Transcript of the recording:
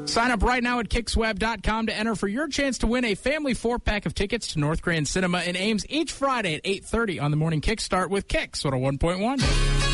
Sign up right now at KixWeb.com to enter for your chance to win a family 4-pack of tickets to North Grand Cinema in Ames each Friday at 8:30 on the morning Kickstart with Kicks 101.1.